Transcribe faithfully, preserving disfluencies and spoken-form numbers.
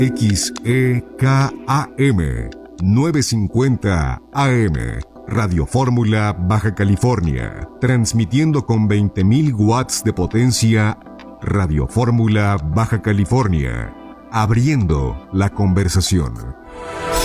X E K A M novecientos cincuenta A M, Radio Fórmula, Baja California, transmitiendo con veinte mil watts de potencia. Radio Fórmula, Baja California, abriendo la conversación.